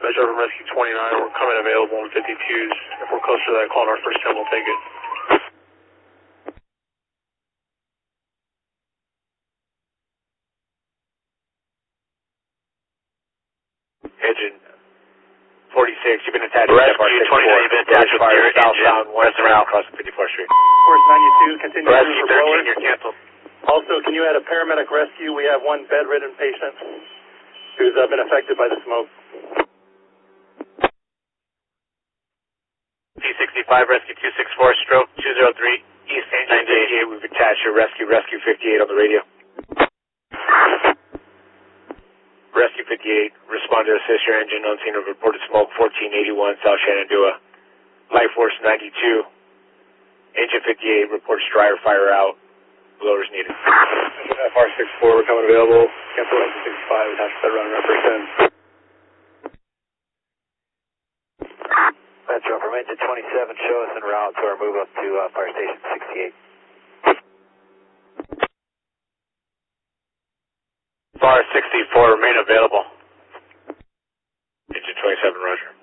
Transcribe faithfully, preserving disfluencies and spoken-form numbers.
Metro from Rescue twenty-nine, we're coming available on fifty-twos. If we're closer to that call on our first ten, we'll take it. Engine forty-six, you've been attached Rescue to F R six four. twenty-nine, you've been attached with your southbound, engine. west around, crossing fifty-fourth Street. Force ninety-two, continue Rescue for blower. thirteen, you're canceled. Also, can you add a paramedic rescue? We have one bedridden patient who's uh, been affected by the smoke. P sixty-five, Rescue two sixty-four, stroke two oh three, East Engine fifty-eight, we've attached your Rescue, Rescue fifty-eight on the radio. Rescue fifty-eight, respond to assist your engine on scene of reported smoke, fourteen eighty-one South Shenandoah. Life Force ninety-two, engine fifty-eight, reports dryer fire out, blowers needed. F R six four, we're coming available. Cancel engine sixty-five, attached to run reference ten. Metro from engine twenty-seven, show us en route to our move up to uh, fire station sixty-eight. F A R sixty-four, remain available. Engine twenty-seven, roger.